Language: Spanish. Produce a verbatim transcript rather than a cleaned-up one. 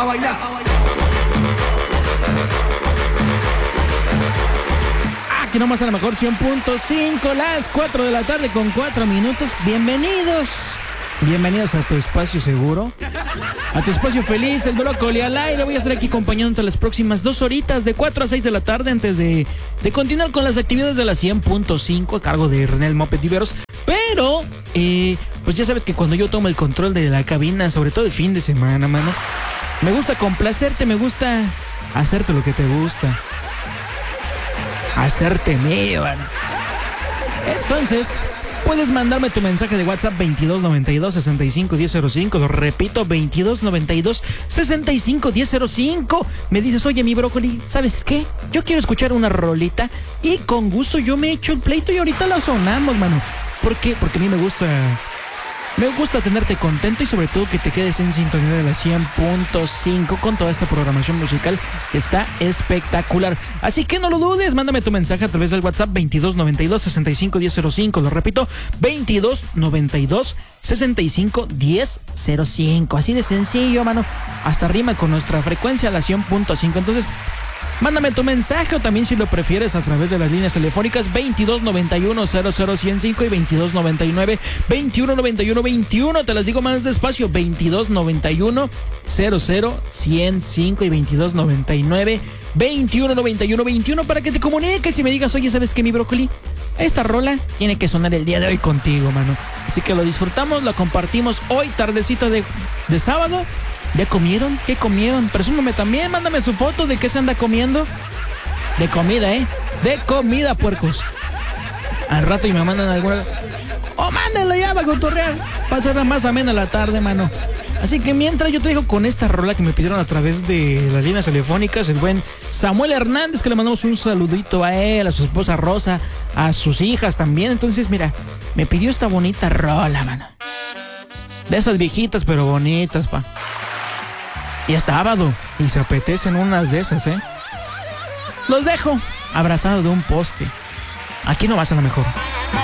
pa' bailar. Aquí nomás a la mejor cien punto cinco, las cuatro de la tarde con cuatro minutos. Bienvenidos. Bienvenidos a tu espacio seguro, a tu espacio feliz, el brócoli al aire. Voy a estar aquí acompañándote las próximas dos horitas de cuatro a seis de la tarde antes de, de continuar con las actividades de la cien punto cinco a cargo de René el Moped Tiveros. Pero, eh, pues ya sabes que cuando yo tomo el control de la cabina, sobre todo el fin de semana, mano, me gusta complacerte, me gusta hacerte lo que te gusta. Hacerte mío, mano. Entonces, puedes mandarme tu mensaje de WhatsApp veintidós noventa y dos sesenta y cinco diez cero cinco. Lo repito, veintidós noventa y dos sesenta y cinco diez cero cinco. Me dices, oye, mi brócoli, ¿sabes qué? Yo quiero escuchar una rolita y con gusto yo me echo el pleito y ahorita la sonamos, mano. ¿Por qué? Porque a mí me gusta... Me gusta tenerte contento y sobre todo que te quedes en sintonía de la cien punto cinco con toda esta programación musical que está espectacular. Así que no lo dudes, mándame tu mensaje a través del WhatsApp veintidós noventa y dos sesenta y cinco diez cero cinco. Lo repito, veintidós noventa y dos sesenta y cinco diez cero cinco. Así de sencillo, mano. Hasta rima con nuestra frecuencia, la cien punto cinco. Entonces, mándame tu mensaje o también si lo prefieres a través de las líneas telefónicas veintidós noventa y uno cero cero ciento cinco y veintidós noventa y nueve veintiuno noventa y uno veintiuno. Te las digo más despacio, veintidós noventa y uno cero cero ciento cinco y veintidós noventa y nueve veintiuno noventa y uno veintiuno para que te comuniques y me digas, oye, ¿sabes qué, mi brócoli? Esta rola tiene que sonar el día de hoy contigo, mano. Así que lo disfrutamos, lo compartimos hoy, tardecita de, de sábado. ¿Ya comieron? ¿Qué comieron? Presúmame también, mándame su foto de qué se anda comiendo. De comida, ¿eh? De comida, puercos. Al rato y me mandan alguna... ¡Oh, mándenlo ya para cotorrear! Para hacerla más amena la tarde, mano. Así que mientras yo te dejo con esta rola que me pidieron a través de las líneas telefónicas, el buen Samuel Hernández, que le mandamos un saludito a él, a su esposa Rosa, a sus hijas también. Entonces, mira, me pidió esta bonita rola, mano. De esas viejitas, pero bonitas, pa. Y es sábado, y se apetecen unas de esas, ¿eh? Los dejo abrazado de un poste. Aquí no vas a lo mejor.